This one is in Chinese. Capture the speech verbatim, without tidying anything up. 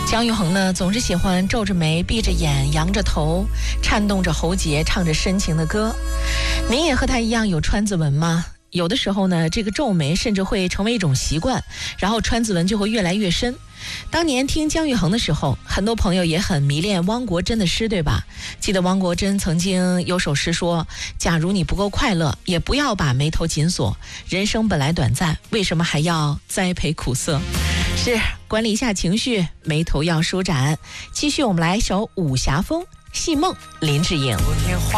姜育恒呢，总是喜欢皱着眉、闭着眼、扬着头，颤动着喉结，唱着深情的歌。您也和他一样有川字纹吗？有的时候呢，这个皱眉甚至会成为一种习惯，然后川字纹就会越来越深。当年听姜育恒的时候，很多朋友也很迷恋汪国真的诗，对吧？记得汪国真曾经有首诗说：假如你不够快乐，也不要把眉头紧锁，人生本来短暂，为什么还要栽培苦涩？是，管理一下情绪，眉头要舒展。继续我们来一首武侠风，戏梦林志颖。